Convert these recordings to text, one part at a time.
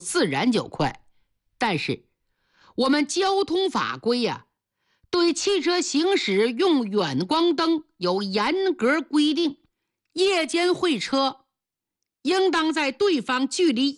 自然就快。但是我们交通法规呀，对汽车行驶用远光灯有严格规定，夜间会车应当在对方距离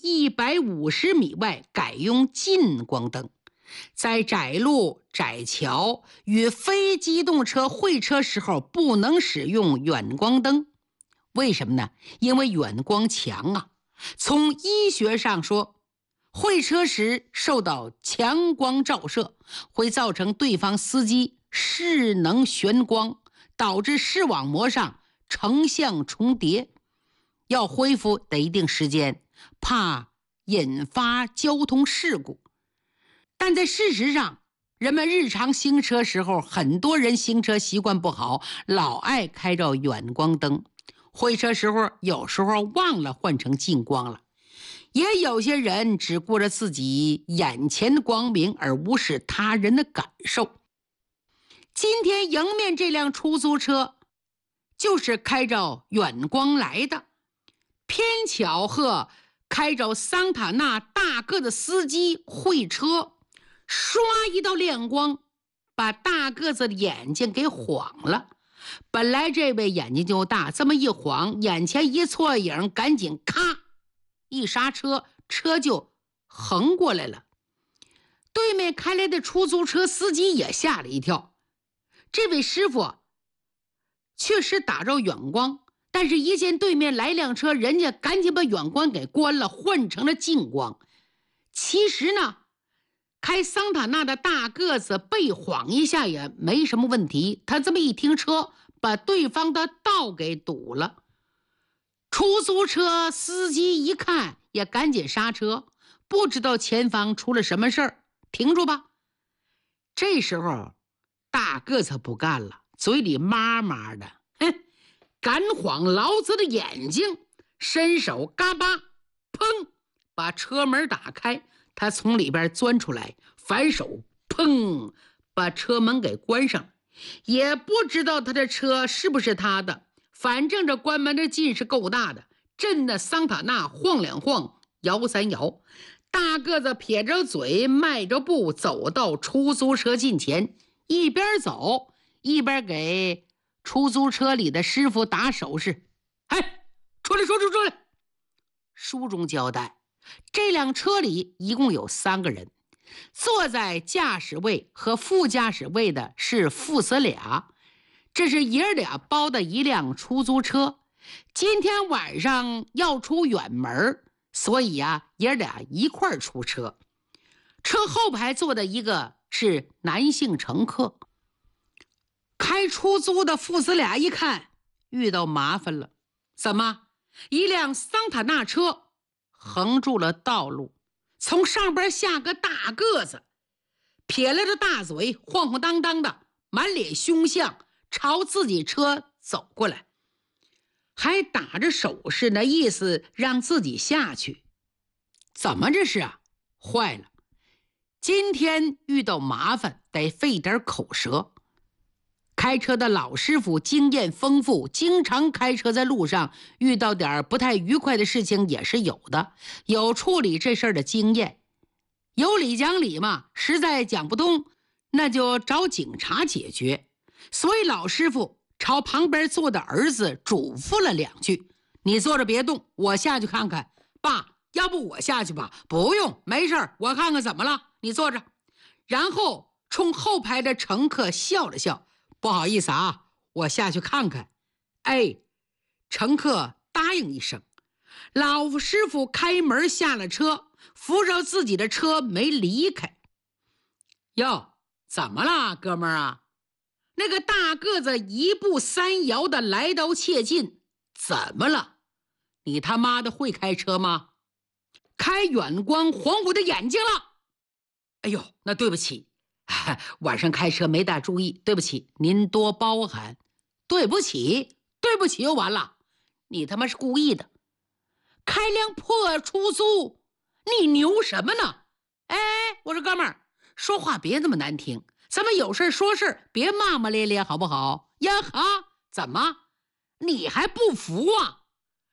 150米外改用近光灯，在窄路、窄桥与非机动车会车时候不能使用远光灯。为什么呢？因为远光强啊。从医学上说，会车时受到强光照射，会造成对方司机视能眩光，导致视网膜上成像重叠，要恢复得一定时间，怕引发交通事故。但在事实上，人们日常行车时候，很多人行车习惯不好，老爱开着远光灯，会车时候有时候忘了换成近光了。也有些人只顾着自己眼前的光明，而无视他人的感受。今天迎面这辆出租车就是开着远光来的，偏巧和开着桑塔纳大个的司机会车，唰一道亮光把大个子的眼睛给晃了。本来这位眼睛就大，这么一晃，眼前一错影，赶紧咔一刹车，车就横过来了。对面开来的出租车司机也吓了一跳，这位师傅确实打着远光，但是一见对面来辆车，人家赶紧把远光给关了，换成了近光。其实呢，开桑塔纳的大个子被晃一下也没什么问题，他这么一停车，把对方的道给堵了。出租车司机一看也赶紧刹车，不知道前方出了什么事儿，停住吧。这时候大个子不干了，嘴里骂骂的，哼，敢晃老子的眼睛，伸手嘎巴砰把车门打开，他从里边钻出来，反手砰把车门给关上，也不知道他的车是不是他的，反正这关门的劲是够大的，震得桑塔纳晃两晃，摇三摇。大个子撇着嘴，迈着步走到出租车近前，一边走一边给出租车里的师傅打手势：“哎，出来，出来！”书中交代，这辆车里一共有3个人，坐在驾驶位和副驾驶位的是父子俩，这是爷俩包的一辆出租车。今天晚上要出远门，所以爷俩一块儿出车。车后排坐的一个是男性乘客。开出租的父子俩一看遇到麻烦了，怎么？一辆桑塔纳车横住了道路，从上边下个大个子，撇了着大嘴，晃晃荡荡的，满脸凶相，朝自己车走过来，还打着手势呢，意思让自己下去。怎么这是啊？坏了，今天遇到麻烦，得费点口舌。开车的老师傅经验丰富，经常开车在路上遇到点不太愉快的事情也是有的，有处理这事儿的经验。有理讲理嘛，实在讲不通，那就找警察解决。所以老师傅朝旁边坐的儿子嘱咐了2句：“你坐着别动，我下去看看。爸，要不我下去吧？”“不用，没事，我看看怎么了，你坐着。”然后冲后排的乘客笑了笑：“不好意思啊，我下去看看。”哎，乘客答应一声。老师傅开门下了车，扶着自己的车没离开。哟，怎么了，哥们儿啊？那个大个子1步3摇的来到切近。怎么了？你他妈的会开车吗？开远光晃我的眼睛了。哎呦，那对不起，晚上开车没大注意，对不起，您多包涵。对不起又完了，你他妈是故意的。开辆破出租，你牛什么呢？哎，我说哥们儿，说话别那么难听，咱们有事说事，别骂骂咧咧好不好？呀哈，怎么你还不服啊？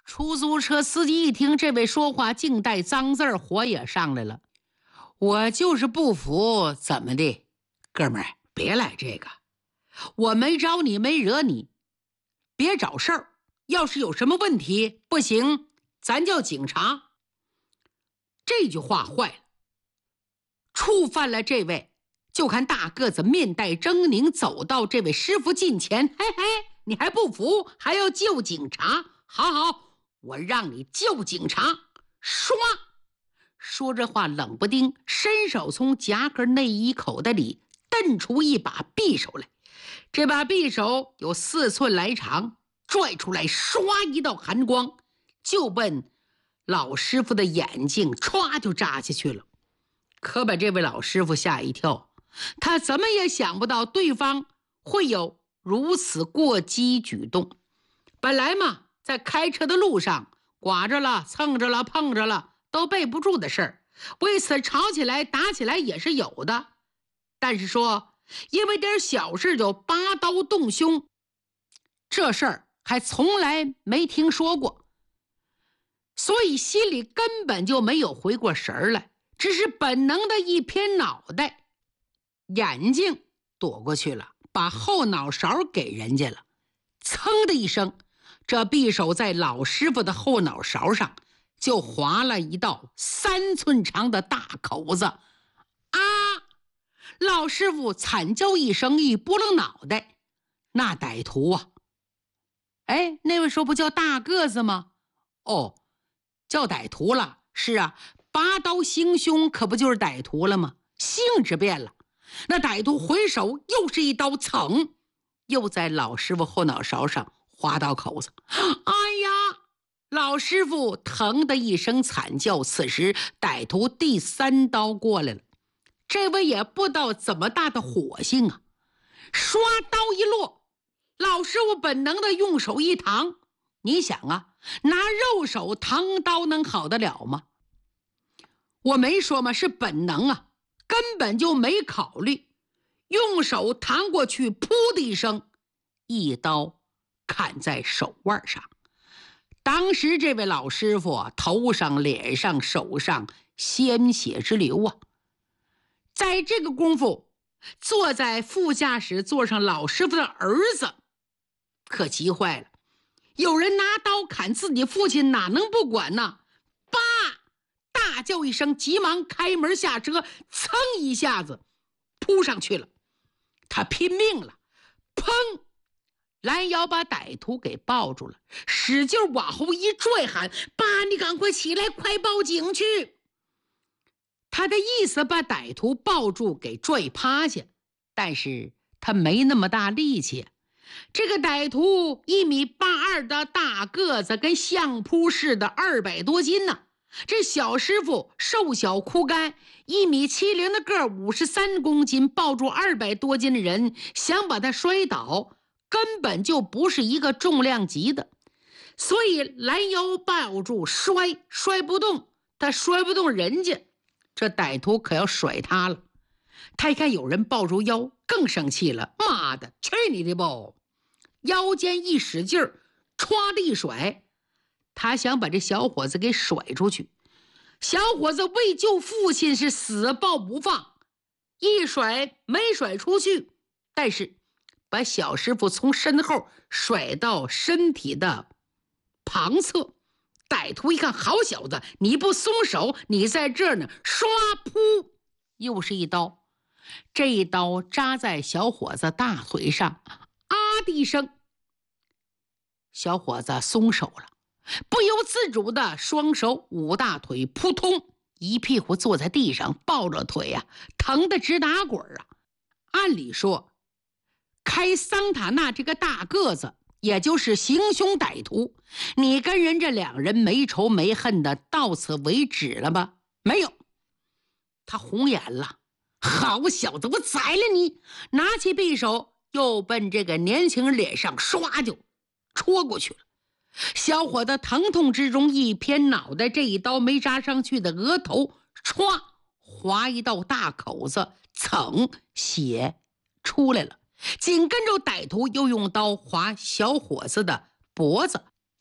出租车司机一听这位说话净带脏字儿，火也上来了。我就是不服，怎么的？哥们儿，别来这个，我没招你，没惹你，别找事儿。要是有什么问题，不行，咱叫警察。这句话坏了，触犯了这位。就看大个子面带狰狞走到这位师傅近前，嘿嘿，你还不服，还要救警察？好好，我让你救警察！唰，说这话冷不丁，伸手从夹克内衣口袋里瞪出一把匕首来。这把匕首有4寸来长，拽出来，唰一道寒光，就奔老师傅的眼睛，歘就扎下去了。可把这位老师傅吓一跳。他怎么也想不到对方会有如此过激举动。本来嘛，在开车的路上，刮着了、蹭着了、碰着了，都备不住的事儿。为此吵起来、打起来也是有的。但是说，因为点小事就拔刀动胸，这事儿还从来没听说过，所以心里根本就没有回过神来，只是本能的一偏脑袋。眼睛躲过去了，把后脑勺给人家了。噌的一声，这匕首在老师傅的后脑勺上就划了一道3寸长的大口子。啊！老师傅惨叫一声，一拨楞脑袋。那歹徒啊，哎，那位说不叫大个子吗？哦，叫歹徒了。是啊，拔刀行凶可不就是歹徒了吗？性质变了。那歹徒回手又是一刀，噌，又在老师傅后脑勺上划到口子。哎呀！老师傅疼的一声惨叫。此时歹徒第3刀过来了，这位也不知道怎么大的火性啊，刷刀一落，老师傅本能的用手一扛。你想啊，拿肉手扛刀能好得了吗？我没说吗？是本能啊，根本就没考虑，用手弹过去，噗的一声，一刀砍在手腕上。当时这位老师傅啊，头上、脸上、手上鲜血直流啊。在这个功夫，坐在副驾驶座上老师傅的儿子可急坏了，有人拿刀砍自己父亲，哪能不管呢？爸！大叫一声，急忙开门下车，噌一下子扑上去了。他拼命了，砰！拦腰把歹徒给抱住了，使劲往后一拽，喊：爸，你赶快起来，快报警去！他的意思把歹徒抱住给拽趴下，但是他没那么大力气。这个歹徒1.82米的大个子，跟相扑似的，200多斤呢。这小师傅瘦小枯干，1.70米的个，53公斤，抱住200多斤的人，想把他摔倒，根本就不是一个重量级的。所以拦腰抱住，摔不动，他摔不动人家，这歹徒可要甩他了。他一看有人抱住腰，更生气了。妈的，去你的吧！腰间一使劲儿，歘的一甩，他想把这小伙子给甩出去。小伙子为救父亲是死抱不放，一甩没甩出去，但是把小师傅从身后甩到身体的旁侧。歹徒一看，好小子，你不松手，你在这儿呢！唰，噗，又是一刀。这一刀扎在小伙子大腿上，啊的一声，小伙子松手了，不由自主的双手捂大腿，扑通一屁股坐在地上，抱着腿啊，疼得直打滚啊。按理说，开桑塔纳这个大个子，也就是行凶歹徒，你跟人这2人没仇没恨的，到此为止了吗？没有，他红眼了。好小子，我宰了你！拿起匕首，又奔这个年轻人脸上唰就戳过去了。小伙子疼痛之中一偏脑袋，这一刀没扎上去的额头，唰划一道大口子，噌，血出来了。紧跟着歹徒又用刀划小伙子的脖子。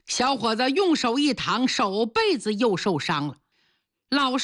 小伙子用手一躺，手背子又受伤了。老